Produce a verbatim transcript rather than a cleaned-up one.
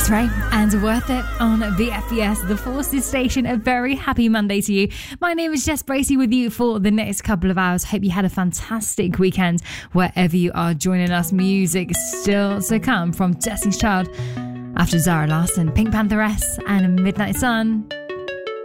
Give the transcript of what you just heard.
That's right, and Worth It on V F B S, the Forces Station. A very happy Monday to you. My name is Jess Bracey with you for the next couple of hours. Hope you had a fantastic weekend wherever you are joining us. Music still to come from Destiny's Child after Zara Larsson, Pink Pantheress and Midnight Sun.